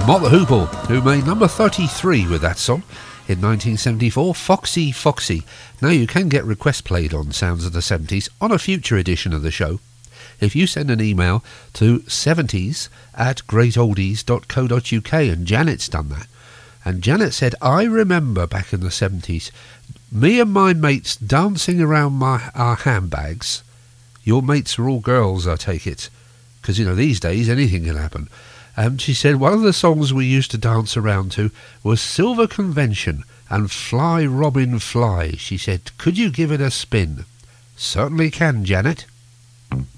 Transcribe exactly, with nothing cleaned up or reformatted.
Mott the Hoople, who made number thirty-three with that song in nineteen seventy-four, Foxy Foxy. Now you can get requests played on Sounds of the seventies on a future edition of the show. If you send an email to seventies at greatoldies dot co dot uk, and Janet's done that. And Janet said, I remember back in the seventies, me and my mates dancing around my our handbags. Your mates are all girls, I take it, because, you know, these days anything can happen. Um, she said one of the songs we used to dance around to was Silver Convention and Fly Robin Fly. She said, could you give it a spin? Certainly can, Janet.